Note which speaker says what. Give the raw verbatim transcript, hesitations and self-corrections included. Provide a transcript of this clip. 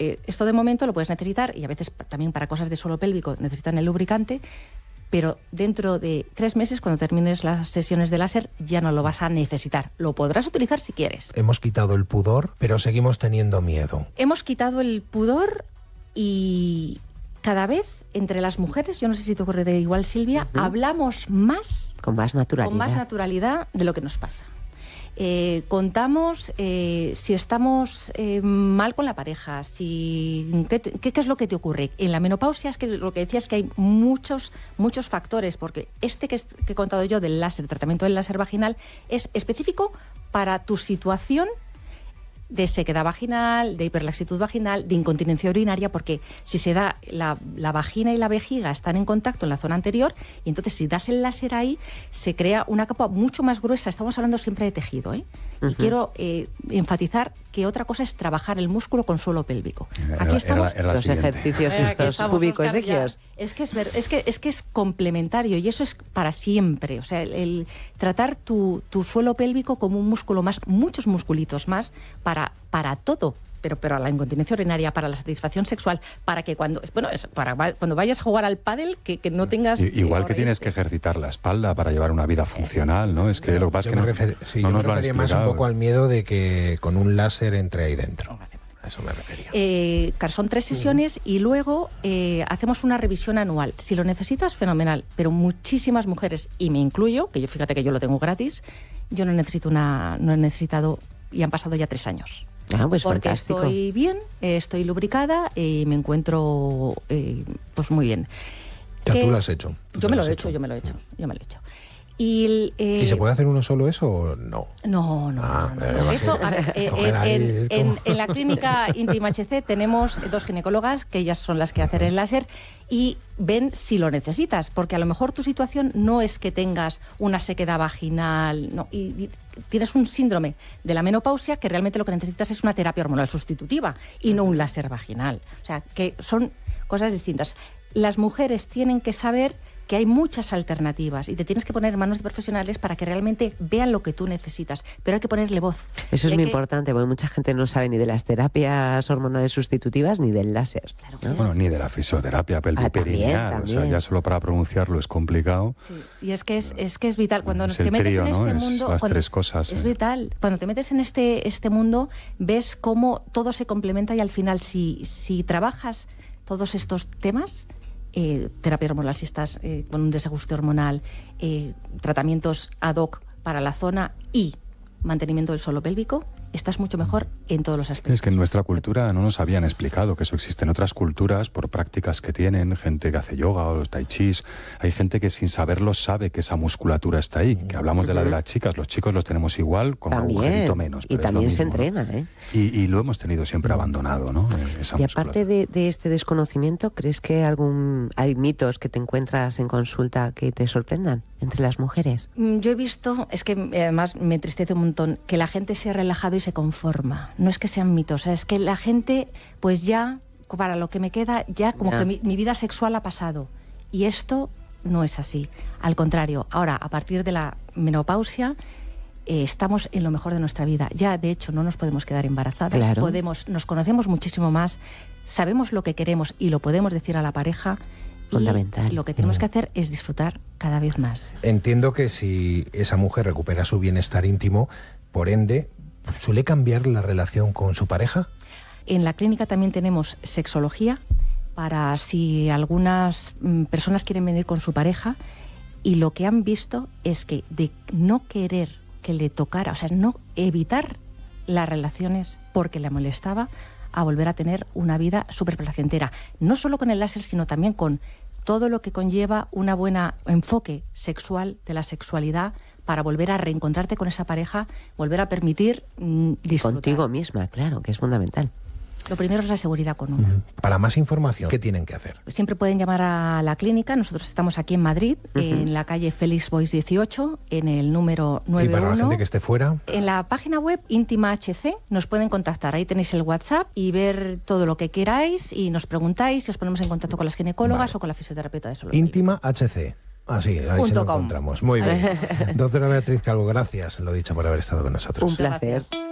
Speaker 1: eh, esto de momento lo puedes necesitar, y a veces también para cosas de suelo pélvico necesitan el lubricante, pero dentro de tres meses, cuando termines las sesiones de láser, ya no lo vas a necesitar. Lo podrás utilizar si quieres.
Speaker 2: Hemos quitado el pudor, pero seguimos teniendo miedo.
Speaker 1: Hemos quitado el pudor y cada vez entre las mujeres, yo no sé si te ocurre de igual, Silvia, uh-huh. hablamos más...
Speaker 3: Con más naturalidad.
Speaker 1: Con más naturalidad de lo que nos pasa. Eh, contamos eh, si estamos eh, mal con la pareja, si ¿qué, te, qué, qué es lo que te ocurre. En la menopausia es que lo que decías es que hay muchos, muchos factores, porque este que, es, que he contado yo del láser, el tratamiento del láser vaginal, es específico para tu situación de sequedad vaginal, de hiperlaxitud vaginal, de incontinencia urinaria, porque si se da la, la vagina y la vejiga están en contacto en la zona anterior, y entonces si das el láser ahí, se crea una capa mucho más gruesa. Estamos hablando siempre de tejido, ¿eh? Uh-huh. Y quiero eh, enfatizar que otra cosa es trabajar el músculo con suelo pélvico. Aquí estamos...
Speaker 3: Era, era los siguiente. ejercicios estos púbicos de
Speaker 1: es que es, ver, es que es que es complementario, y eso es para siempre. O sea, el, el tratar tu, tu suelo pélvico como un músculo más, muchos musculitos más, para, para todo. Pero, pero la incontinencia urinaria, para la satisfacción sexual, para que cuando bueno para cuando vayas a jugar al pádel, que, que no tengas...
Speaker 4: I, igual que tienes que ejercitar la espalda para llevar una vida funcional, ¿no? Es que lo que pasa es que no,
Speaker 2: refer, sí,
Speaker 4: no
Speaker 2: yo
Speaker 4: nos
Speaker 2: me
Speaker 4: lo han
Speaker 2: refería
Speaker 4: explicado.
Speaker 2: más un poco al miedo de que con un láser entre ahí dentro. A eso me refería.
Speaker 1: Eh, son tres sesiones y luego eh, hacemos una revisión anual. Si lo necesitas, fenomenal. Pero muchísimas mujeres, y me incluyo, que yo fíjate que yo lo tengo gratis, yo no necesito una, no he necesitado, y han pasado ya tres años.
Speaker 3: Ah, pues
Speaker 1: porque
Speaker 3: fantástico.
Speaker 1: Estoy bien, estoy lubricada y me encuentro eh, pues muy bien.
Speaker 2: Ya tú lo has hecho.
Speaker 1: Yo me lo he hecho, yo me lo he hecho, yo me lo he hecho. Y, el, eh,
Speaker 2: ¿Y se puede hacer uno solo eso o no?
Speaker 1: No, no,
Speaker 2: ah,
Speaker 1: no, no. Esto, a ver, eh, en, en, en, en la clínica Íntima H C tenemos dos ginecólogas, que ellas son las que hacen el láser, y ven si lo necesitas, porque a lo mejor tu situación no es que tengas una sequedad vaginal, no, y, y tienes un síndrome de la menopausia, que realmente lo que necesitas es una terapia hormonal sustitutiva y no un láser vaginal. O sea, que son cosas distintas. Las mujeres tienen que saber que hay muchas alternativas y te tienes que poner en manos de profesionales para que realmente vean lo que tú necesitas, pero hay que ponerle voz.
Speaker 3: Eso es
Speaker 1: hay
Speaker 3: muy
Speaker 1: que...
Speaker 3: importante, porque mucha gente no sabe ni de las terapias hormonales sustitutivas ni del láser.
Speaker 1: Claro que
Speaker 3: ¿no?
Speaker 4: Bueno, ni de la fisioterapia pelviperineal,
Speaker 3: ah,
Speaker 4: o sea, ya solo para pronunciarlo es complicado.
Speaker 1: Sí. Y es que es, es que es vital cuando
Speaker 4: es
Speaker 1: te
Speaker 4: el
Speaker 1: metes
Speaker 4: trío,
Speaker 1: en
Speaker 4: ¿no?
Speaker 1: este
Speaker 4: Es
Speaker 1: mundo,
Speaker 4: las
Speaker 1: cuando,
Speaker 4: tres cosas.
Speaker 1: Es
Speaker 4: eh.
Speaker 1: vital. Cuando te metes en este este mundo, ves cómo todo se complementa, y al final si si trabajas todos estos temas, Eh, terapia hormonal si estás eh, con un desajuste hormonal, eh, tratamientos ad hoc para la zona y mantenimiento del suelo pélvico, estás mucho mejor en todos los aspectos.
Speaker 4: Es que en nuestra cultura no nos habían explicado que eso existe. En otras culturas, por prácticas que tienen, gente que hace yoga o los tai chis, hay gente que sin saberlo sabe que esa musculatura está ahí. Que hablamos de la de las chicas, los chicos los tenemos igual, con un agujerito menos.
Speaker 3: Y también
Speaker 4: mismo,
Speaker 3: se entrena,
Speaker 4: ¿no?
Speaker 3: ¿eh?
Speaker 4: Y, y lo hemos tenido siempre abandonado, ¿no? Esa
Speaker 3: y aparte de, de este desconocimiento, ¿crees que algún hay mitos que te encuentras en consulta que te sorprendan entre las mujeres?
Speaker 1: Yo he visto, es que además me entristece un montón, que la gente se ha relajado y se conforma. No es que sean mitos, es que la gente, pues ya, para lo que me queda, ya como ya. que mi, mi vida sexual ha pasado. Y esto no es así. Al contrario, ahora, a partir de la menopausia, eh, estamos en lo mejor de nuestra vida. Ya, de hecho, no nos podemos quedar embarazadas.
Speaker 3: Claro.
Speaker 1: Podemos, nos conocemos muchísimo más, sabemos lo que queremos y lo podemos decir a la pareja.
Speaker 3: Fundamental.
Speaker 1: Y lo que tenemos que hacer es disfrutar cada vez más.
Speaker 2: Entiendo que si esa mujer recupera su bienestar íntimo, por ende, ¿suele cambiar la relación con su pareja?
Speaker 1: En la clínica también tenemos sexología, para si algunas mm, personas quieren venir con su pareja, y lo que han visto es que de no querer que le tocara, o sea, no evitar las relaciones porque le molestaba, a volver a tener una vida súper placentera. No solo con el láser, sino también con todo lo que conlleva una buena enfoque sexual de la sexualidad, para volver a reencontrarte con esa pareja, volver a permitir mmm, disfrutar.
Speaker 3: Contigo misma, claro, que es fundamental.
Speaker 1: Lo primero es la seguridad con una.
Speaker 2: Uh-huh. Para más información, ¿qué tienen que hacer?
Speaker 1: Siempre pueden llamar a la clínica. Nosotros estamos aquí en Madrid, uh-huh. en la calle Félix Boix dieciocho, en el número nueve uno.
Speaker 2: ¿Y para la gente que esté fuera?
Speaker 1: En la página web Íntima H C nos pueden contactar. Ahí tenéis el WhatsApp y ver todo lo que queráis, y nos preguntáis y os ponemos en contacto con las ginecólogas, vale, o con la fisioterapeuta de suelo.
Speaker 2: Íntima H C. Así, ah, ahí se lo encontramos. Muy bien. Doctora Beatriz Calvo, gracias, lo dicho, por haber estado con nosotros.
Speaker 3: Un placer.